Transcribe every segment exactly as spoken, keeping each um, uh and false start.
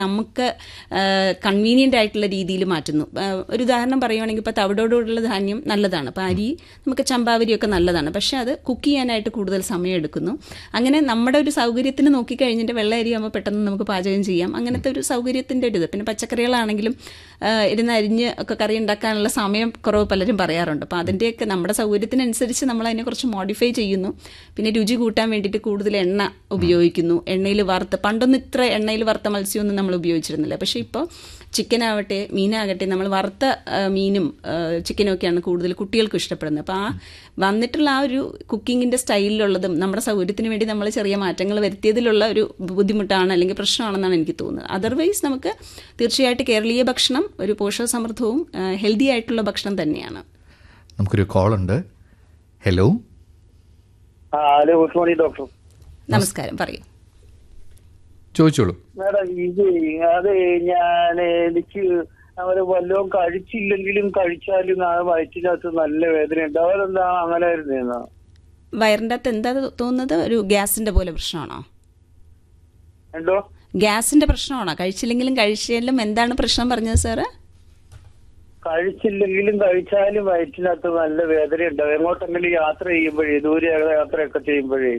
നമുക്ക് കൺവീനിയൻ്റ് ആയിട്ടുള്ള രീതിയിൽ മാറ്റുന്നു. ഒരു ഉദാഹരണം പറയുവാണെങ്കിൽ ഇപ്പോൾ തവിടോടുള്ള ധാന്യം നല്ലതാണ്, അപ്പോൾ അരി നമുക്ക് ചമ്പാവരിയൊക്കെ നല്ലതാണ്, പക്ഷേ അത് കുക്ക് ചെയ്യാനായിട്ട് കൂടുതൽ സമയം എടുക്കുന്നു. അങ്ങനെ നമ്മുടെ ഒരു സൗകര്യത്തിന് നോക്കിക്കഴിഞ്ഞിട്ട് വെള്ള അരി ആകുമ്പോൾ പെട്ടെന്ന് നമുക്ക് പാചകം ചെയ്യാം. അങ്ങനത്തെ ഒരു സൗകര്യത്തിൻ്റെ ഒരു ഇത്. പിന്നെ പച്ചക്കറികളാണെങ്കിലും ഇരുന്ന് അരിഞ്ഞ് ഒക്കെ കറി ഉണ്ടാക്കാനുള്ള സമയം കുറവ് പലരും പറയാറുണ്ട്. അപ്പോൾ അതിൻ്റെയൊക്കെ നമ്മുടെ സൗകര്യത്തിനനുസരിച്ച് നമ്മൾ അതിനെ കുറച്ച് മോഡിഫൈ ചെയ്യുന്നു. പിന്നെ രുചി കൂട്ടാൻ വേണ്ടിയിട്ട് കൂടുതൽ എണ്ണ ഉപയോഗിക്കുന്നു. എണ്ണയിൽ വറുത്ത്, പണ്ടൊന്നും ഇത്ര എണ്ണയിൽ വറുത്ത മത്സ്യമൊന്നും നമ്മൾ ഉപയോഗിച്ചിരുന്നില്ല. പക്ഷേ ഇപ്പോൾ ചിക്കനാവട്ടെ മീനാകട്ടെ നമ്മൾ വറുത്ത മീനും ചിക്കനും ഒക്കെയാണ് കൂടുതൽ കുട്ടികൾക്ക് ഇഷ്ടപ്പെടുന്നത്. അപ്പോൾ ആ വന്നിട്ടുള്ള ആ ഒരു കുക്കിങ്ങിൻ്റെ സ്റ്റൈലിലുള്ളതും നമ്മുടെ സൗകര്യത്തിന് വേണ്ടി നമ്മൾ ചെറിയ മാറ്റങ്ങൾ വരുത്തിയതിലുള്ള ഒരു ബുദ്ധിമുട്ടാണ് അല്ലെങ്കിൽ പ്രശ്നമാണെന്നാണ് എനിക്ക് തോന്നുന്നത്. അതർവൈസ് നമുക്ക് തീർച്ചയായിട്ടും കേരളീയ ഭക്ഷണം ഒരു പോഷകസമൃദ്ധവും ഹെൽത്തി ആയിട്ടുള്ള ഭക്ഷണം തന്നെയാണ്. നമുക്കൊരു കോൾ ഉണ്ട്. Hello. Hello, good morning doctor. നമസ്കാരം, പറയൂ. ചോദിച്ചോളൂ മാഡം. ഇത് അത് ഞാൻ എനിക്ക് അവരെ വല്ലതും കഴിച്ചില്ലെങ്കിലും കഴിച്ചാലും വയറ്റിനകത്ത് നല്ല വേദന ഉണ്ട്. അവരെന്താ അങ്ങനെ ആയിരുന്നു? വയറിൻ്റെ അകത്ത് എന്താ തോന്നുന്നത്? ഒരു ഗ്യാസിന്റെ പോലെ പ്രശ്നമാണോ? എന്തോ ഗ്യാസിന്റെ പ്രശ്നമാണോ? കഴിച്ചില്ലെങ്കിലും കഴിച്ചാലും എന്താണ് പ്രശ്നം പറഞ്ഞത് സാറ്? കഴിച്ചില്ലെങ്കിലും കഴിച്ചാലും വയറ്റിനകത്ത് നല്ല വേദന ഉണ്ടാവും. എങ്ങോട്ടെങ്കിലും യാത്ര ചെയ്യുമ്പോഴേ, ദൂരെ യാത്രയൊക്കെ ചെയ്യുമ്പോഴേ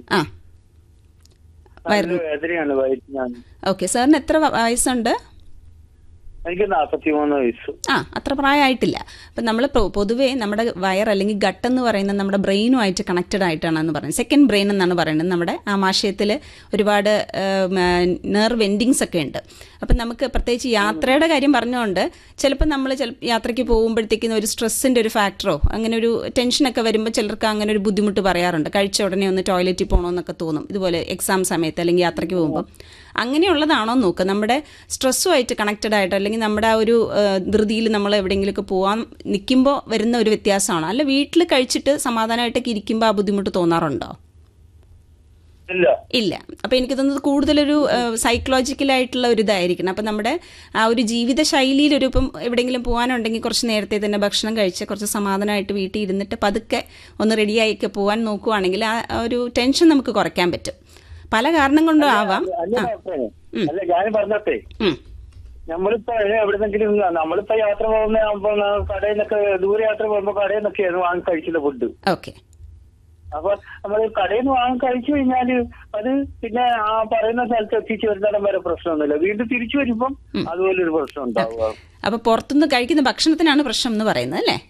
നല്ല വേദനയാണ് വയറ്റിനാണ്. ഓക്കെ, സാറിന് എത്ര വയസ്സുണ്ട്? എനിക്ക് നാൽപ്പത്തിമൂന്ന് വയസ്സ്. ആ, അത്ര പ്രായമായിട്ടില്ല. അപ്പം നമ്മൾ പൊതുവേ നമ്മുടെ വയർ അല്ലെങ്കിൽ ഗട്ട് എന്ന് പറയുന്നത് നമ്മുടെ ബ്രെയിനുമായിട്ട് കണക്റ്റഡ് ആയിട്ടാണെന്ന് പറയുന്നത്. സെക്കൻഡ് ബ്രെയിൻ എന്നാണ് പറയുന്നത്. നമ്മുടെ ആമാശയത്തിൽ ഒരുപാട് നെർവ് എൻഡിങ്സ് ഒക്കെ ഉണ്ട്. അപ്പം നമുക്ക് പ്രത്യേകിച്ച് യാത്രയുടെ കാര്യം പറഞ്ഞുകൊണ്ട് ചിലപ്പോൾ നമ്മൾ ചില യാത്രയ്ക്ക് പോകുമ്പോഴത്തേക്കും ഒരു സ്ട്രെസ്സിൻ്റെ ഒരു ഫാക്ടറോ അങ്ങനെ ഒരു ടെൻഷനൊക്കെ വരുമ്പോൾ ചിലർക്ക് അങ്ങനെ ഒരു ബുദ്ധിമുട്ട് പറയാറുണ്ട്. കഴിച്ച ഉടനെ ഒന്ന് ടോയ്ലറ്റിൽ പോകണമെന്നൊക്കെ തോന്നും, ഇതുപോലെ എക്സാം സമയത്ത് അല്ലെങ്കിൽ യാത്രയ്ക്ക് പോകുമ്പോൾ. അങ്ങനെയുള്ളതാണോ നോക്കുക. നമ്മുടെ സ്ട്രെസ്സുമായിട്ട് കണക്റ്റഡ് ആയിട്ടോ അല്ലെങ്കിൽ നമ്മുടെ ആ ഒരു ധൃതിയിൽ നമ്മൾ എവിടെയെങ്കിലുമൊക്കെ പോകാൻ നിൽക്കുമ്പോൾ വരുന്ന ഒരു വ്യത്യാസമാണോ? അല്ല വീട്ടിൽ കഴിച്ചിട്ട് സമാധാനമായിട്ടൊക്കെ ഇരിക്കുമ്പോൾ ആ ബുദ്ധിമുട്ട് തോന്നാറുണ്ടോ? ഇല്ല. അപ്പം എനിക്ക് തോന്നുന്നത് കൂടുതലൊരു സൈക്കോളജിക്കലായിട്ടുള്ള ഒരു ഇതായിരിക്കണം. അപ്പം നമ്മുടെ ആ ഒരു ജീവിത ശൈലിയിലൊരു ഇപ്പം എവിടെയെങ്കിലും പോകാനുണ്ടെങ്കിൽ കുറച്ച് നേരത്തെ തന്നെ ഭക്ഷണം കഴിച്ച് കുറച്ച് സമാധാനമായിട്ട് വീട്ടിൽ ഇരുന്നിട്ട് പതുക്കെ ഒന്ന് റെഡിയായിക്കെ പോകാൻ നോക്കുവാണെങ്കിൽ ആ ഒരു ടെൻഷൻ നമുക്ക് കുറയ്ക്കാൻ പറ്റും. പല കാരണം കൊണ്ടും ആവാം. അല്ല, ഞാൻ പറഞ്ഞോട്ടെ, നമ്മളിപ്പോ എവിടെന്നെങ്കിലും നമ്മളിപ്പോ യാത്ര പോകുന്ന കടയിൽ നിന്നൊക്കെ ദൂരെ യാത്ര പോകുമ്പോ കടയിൽ നിന്നൊക്കെയാണ് വാങ്ങി കഴിക്കുന്ന ഫുഡ്. ഓക്കെ. അപ്പൊ നമ്മൾ കടയിൽ നിന്ന് വാങ്ങി കഴിച്ചു കഴിഞ്ഞാല് അത് പിന്നെ ആ പറയുന്ന സ്ഥലത്ത് എത്തിച്ചു വരുന്നിടം വരെ പ്രശ്നമൊന്നുമില്ല. വീണ്ടും തിരിച്ചു വരുമ്പം അതുപോലൊരു പ്രശ്നം ഉണ്ടാവുക. അപ്പൊ പുറത്തുനിന്ന് കഴിക്കുന്ന ഭക്ഷണത്തിനാണ് പ്രശ്നം എന്ന് പറയുന്നത് അല്ലേ?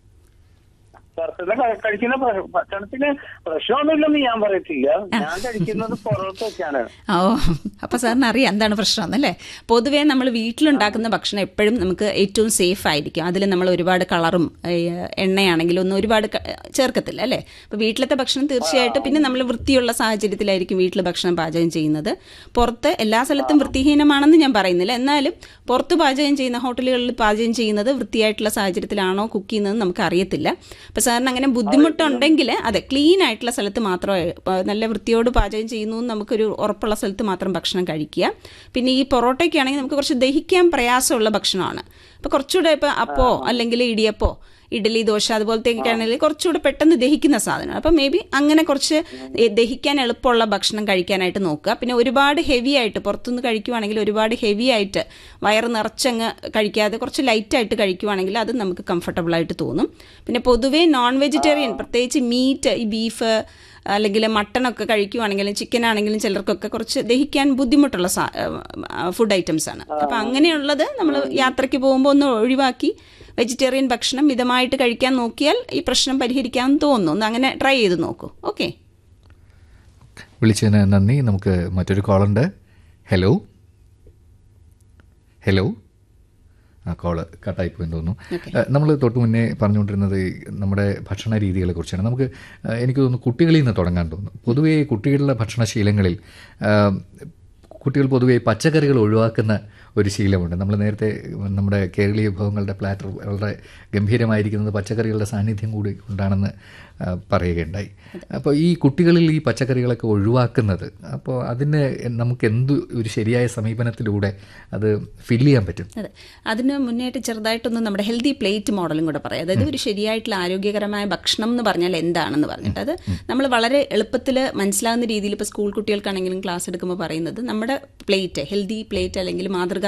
കഴിക്കുന്ന ഭക്ഷണത്തിന് പ്രശ്നമൊന്നുമില്ലെന്ന് ഞാൻ പറയത്തില്ല. ഞാൻ കഴിക്കുന്നത് പുറത്തൊക്കെയാണ്. ഓ, അപ്പൊ സാറിന് അറിയാം എന്താണ് പ്രശ്നം എന്നല്ലേ? പൊതുവേ നമ്മൾ വീട്ടിലുണ്ടാക്കുന്ന ഭക്ഷണം എപ്പോഴും നമുക്ക് ഏറ്റവും സേഫ് ആയിരിക്കും. അതിൽ നമ്മൾ ഒരുപാട് കളറും എണ്ണയാണെങ്കിലും ഒന്നും ഒരുപാട് ചേർക്കത്തില്ല അല്ലേ? അപ്പൊ വീട്ടിലത്തെ ഭക്ഷണം തീർച്ചയായിട്ടും, പിന്നെ നമ്മൾ വൃത്തിയുള്ള സാഹചര്യത്തിലായിരിക്കും വീട്ടിൽ ഭക്ഷണം പാചകം ചെയ്യുന്നത്. പുറത്ത് എല്ലാ സ്ഥലത്തും വൃത്തിഹീനമാണെന്ന് ഞാൻ പറയുന്നില്ല, എന്നാലും പുറത്ത് പാചകം ചെയ്യുന്ന ഹോട്ടലുകളിൽ പാചകം ചെയ്യുന്നത് വൃത്തിയായിട്ടുള്ള സാഹചര്യത്തിലാണോ കുക്ക് ചെയ്യുന്നത് നമുക്ക് അറിയത്തില്ല. അപ്പം സാറിന് അങ്ങനെ ബുദ്ധിമുട്ടുണ്ടെങ്കിൽ അതെ, ക്ലീൻ ആയിട്ടുള്ള സ്ഥലത്ത് മാത്രമേ, നല്ല വൃത്തിയോട് പാചകം ചെയ്യുന്നു നമുക്കൊരു ഉറപ്പുള്ള സ്ഥലത്ത് മാത്രം ഭക്ഷണം കഴിക്കുക. പിന്നെ ഈ പൊറോട്ടയ്ക്ക് ആണെങ്കിൽ നമുക്ക് കുറച്ച് ദഹിക്കാൻ പ്രയാസമുള്ള ഭക്ഷണമാണ്. അപ്പോൾ കുറച്ചുകൂടെ ഇപ്പോൾ അപ്പോ അല്ലെങ്കിൽ ഇടിയപ്പോ, ഇഡലി, ദോശ അതുപോലത്തേക്ക് ആണെങ്കിൽ കുറച്ചുകൂടെ പെട്ടെന്ന് ദഹിക്കുന്ന സാധനമാണ്. അപ്പം മേ ബി അങ്ങനെ കുറച്ച് ദഹിക്കാൻ എളുപ്പമുള്ള ഭക്ഷണം കഴിക്കാനായിട്ട് നോക്കുക. പിന്നെ ഒരുപാട് ഹെവി ആയിട്ട് പുറത്തുനിന്ന് കഴിക്കുവാണെങ്കിൽ ഒരുപാട് ഹെവി ആയിട്ട് വയറ് നിറച്ചങ്ങ് കഴിക്കാതെ കുറച്ച് ലൈറ്റായിട്ട് കഴിക്കുവാണെങ്കിൽ അത് നമുക്ക് കംഫർട്ടബിൾ ആയിട്ട് തോന്നും. പിന്നെ പൊതുവേ നോൺ വെജിറ്റേറിയൻ, പ്രത്യേകിച്ച് മീറ്റ്, ഈ ബീഫ് അല്ലെങ്കിൽ മട്ടണൊക്കെ കഴിക്കുവാണെങ്കിലും ചിക്കൻ ആണെങ്കിലും ചിലർക്കൊക്കെ കുറച്ച് ദഹിക്കാൻ ബുദ്ധിമുട്ടുള്ള ഫുഡ് ഐറ്റംസ് ആണ്. അപ്പം അങ്ങനെയുള്ളത് നമ്മൾ യാത്രയ്ക്ക് പോകുമ്പോൾ ഒന്ന് ഒഴിവാക്കി വെജിറ്റേറിയൻ ഭക്ഷണം മിതമായിട്ട് കഴിക്കാൻ നോക്കിയാൽ ഈ പ്രശ്നം പരിഹരിക്കാമെന്ന് തോന്നുന്നു. ഒന്ന് അങ്ങനെ ട്രൈ ചെയ്ത് നോക്കൂ. ഓക്കെ, വിളിച്ചതിന് നന്ദി. നമുക്ക് മറ്റൊരു കോളുണ്ട്. ഹലോ. ഹലോ. ആ കോള് കട്ടായിപ്പോയെന്ന് തോന്നുന്നു. നമ്മൾ തൊട്ട് മുന്നേ പറഞ്ഞുകൊണ്ടിരുന്നത് നമ്മുടെ ഭക്ഷണ രീതികളെ കുറിച്ചാണ്. നമുക്ക് എനിക്ക് തോന്നുന്നു കുട്ടികളിൽ നിന്ന് തുടങ്ങാൻ തോന്നുന്നു. പൊതുവേ കുട്ടികളുടെ ഭക്ഷണശീലങ്ങളിൽ കുട്ടികൾ പൊതുവേ പച്ചക്കറികൾ ഒഴിവാക്കുന്ന ഒരു ശീലമുണ്ട്. നമ്മൾ നേരത്തെ നമ്മുടെ കേരളീയ വിഭവങ്ങളുടെ പ്ലാറ്റർ വളരെ ഗംഭീരമായിരിക്കുന്നത് പച്ചക്കറികളുടെ സാന്നിധ്യം കൂടി ഉണ്ടാണെന്ന് പറയുകയുണ്ടായി. അപ്പോൾ ഈ കുട്ടികളിൽ ഈ പച്ചക്കറികളൊക്കെ ഒഴിവാക്കുന്നത്, അപ്പോൾ അതിന് നമുക്ക് എന്ത് ഒരു ശരിയായ സമീപനത്തിലൂടെ അത് ഫില്ല് ചെയ്യാൻ പറ്റും? അതെ, അതിന് മുന്നേറ്റ് ചെറുതായിട്ടൊന്ന് നമ്മുടെ ഹെൽത്തി പ്ലേറ്റ് മോഡലും കൂടെ പറയാം. അതായത് ഒരു ശരിയായിട്ടുള്ള ആരോഗ്യകരമായ ഭക്ഷണം എന്ന് പറഞ്ഞാൽ എന്താണെന്ന് പറഞ്ഞിട്ട് അത് നമ്മൾ വളരെ എളുപ്പത്തിൽ മനസ്സിലാകുന്ന രീതിയിൽ ഇപ്പോൾ സ്കൂൾ കുട്ടികൾക്കാണെങ്കിലും ക്ലാസ് എടുക്കുമ്പോൾ പറയുന്നത് നമ്മുടെ നമ്മുടെ പ്ലേറ്റ് ഹെൽത്തി പ്ലേറ്റ് അല്ലെങ്കിൽ മാതൃക